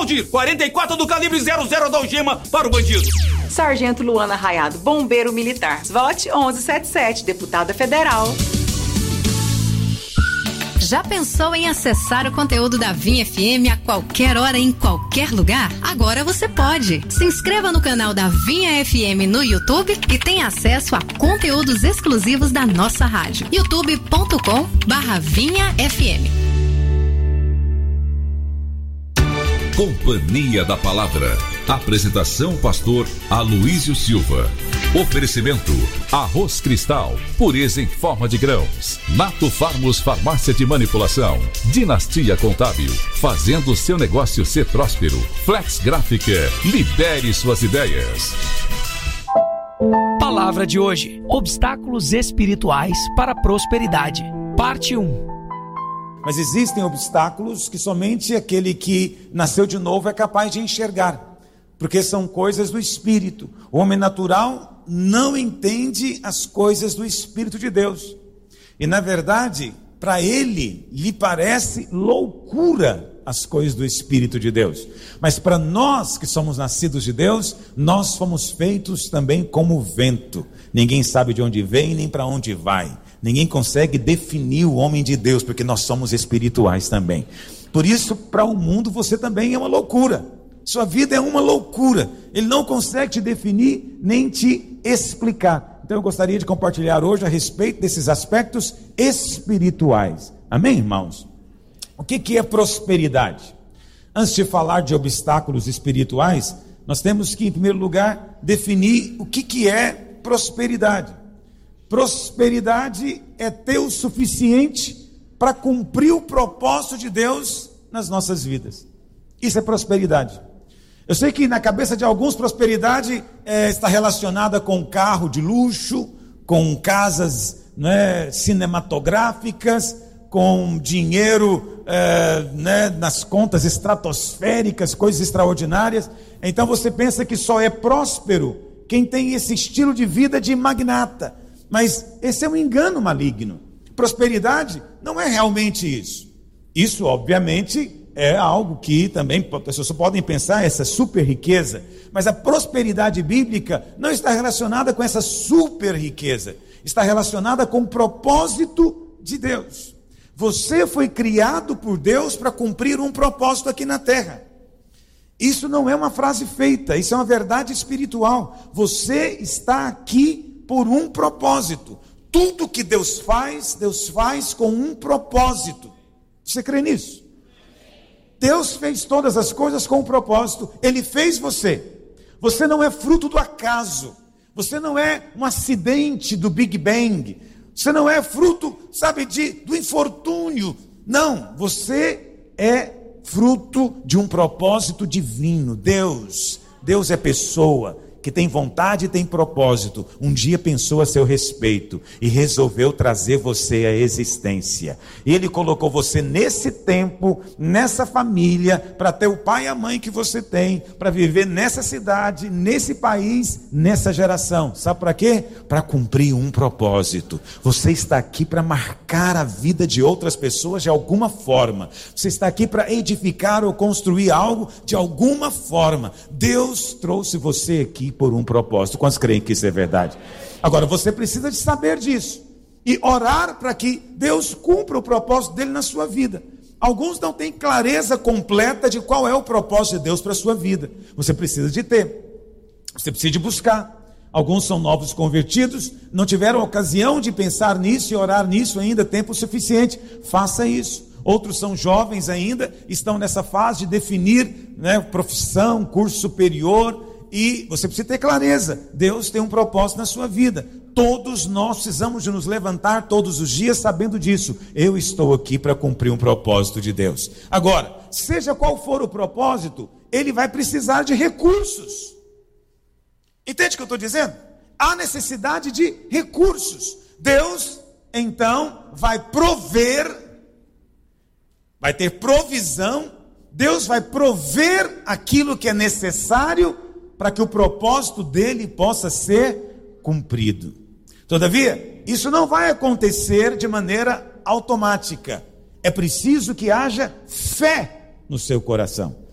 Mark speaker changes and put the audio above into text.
Speaker 1: Valdir, 44 do calibre 00 da algema para o bandido.
Speaker 2: Sargento Luana Raiado, bombeiro militar. Vote 1177, deputada federal.
Speaker 3: Já pensou em acessar o conteúdo da Vinha FM a qualquer hora, em qualquer lugar? Agora você pode. Se inscreva no canal da Vinha FM no YouTube e tenha acesso a conteúdos exclusivos da nossa rádio. youtube.com/vinhafm.
Speaker 4: Companhia da Palavra. Apresentação pastor Aloísio Silva. Oferecimento: Arroz Cristal, pureza em forma de grãos. Nato Farmos, farmácia de manipulação. Dinastia Contábil, fazendo seu negócio ser próspero. Flex Gráfica, libere suas ideias.
Speaker 5: Palavra de hoje: obstáculos espirituais para a prosperidade. Parte 1.
Speaker 6: Mas existem obstáculos que somente aquele que nasceu de novo é capaz de enxergar, porque são coisas do Espírito. O homem natural não entende as coisas do Espírito de Deus. E na verdade, para ele, lhe parece loucura as coisas do Espírito de Deus. Mas para nós que somos nascidos de Deus, nós fomos feitos também como o vento. Ninguém sabe de onde vem nem para onde vai. Ninguém consegue definir o homem de Deus, porque nós somos espirituais também. Por isso, para o mundo, você também é uma loucura. Sua vida é uma loucura. Ele não consegue te definir, nem te explicar. Então eu gostaria de compartilhar hoje a respeito desses aspectos espirituais. Amém, irmãos? O que é prosperidade? Antes de falar de obstáculos espirituais, nós temos que, em primeiro lugar, definir o que é prosperidade. Prosperidade é ter o suficiente para cumprir o propósito de Deus nas nossas vidas. Isso é prosperidade. Eu sei que na cabeça de alguns prosperidade está relacionada com carro de luxo, com casas cinematográficas, com dinheiro nas contas estratosféricas, coisas extraordinárias. Então você pensa que só é próspero quem tem esse estilo de vida de magnata. Mas esse é um engano maligno. Prosperidade não é realmente isso. Isso, obviamente, é algo que também as pessoas podem pensar, essa super riqueza. Mas a prosperidade bíblica não está relacionada com essa super riqueza. Está relacionada com o propósito de Deus. Você foi criado por Deus para cumprir um propósito aqui na terra. Isso não é uma frase feita, isso é uma verdade espiritual. Você está aqui por um propósito. Tudo que Deus faz com um propósito. Você crê nisso? Deus fez todas as coisas com um propósito. Ele fez você. Você não é fruto do acaso. Você não é um acidente do Big Bang. Você não é fruto, do infortúnio. Não, você é fruto de um propósito divino. Deus é pessoa que tem vontade e tem propósito. Um dia pensou a seu respeito e resolveu trazer você à existência. E Ele colocou você nesse tempo, nessa família, para ter o pai e a mãe que você tem, para viver nessa cidade, nesse país, nessa geração. Sabe para quê? Para cumprir um propósito. Você está aqui para marcar a vida de outras pessoas de alguma forma. Você está aqui para edificar ou construir algo de alguma forma. Deus trouxe você aqui por um propósito. Quantos creem que isso é verdade? Agora você precisa de saber disso e orar para que Deus cumpra o propósito dele na sua vida. Alguns não têm clareza completa de qual é o propósito de Deus para a sua vida. Você precisa de ter, você precisa de buscar. Alguns são novos convertidos, não tiveram ocasião de pensar nisso e orar nisso ainda tempo suficiente. Faça isso. Outros são jovens ainda, estão nessa fase de definir profissão, curso superior. E você precisa ter clareza, Deus tem um propósito na sua vida. Todos nós precisamos de nos levantar todos os dias sabendo disso. Eu estou aqui para cumprir um propósito de Deus. Agora, seja qual for o propósito, ele vai precisar de recursos. Entende o que eu estou dizendo? Há necessidade de recursos. Deus, então, vai prover, vai ter provisão. Deus vai prover aquilo que é necessário para que o propósito dele possa ser cumprido. Todavia, isso não vai acontecer de maneira automática. É preciso que haja fé no seu coração.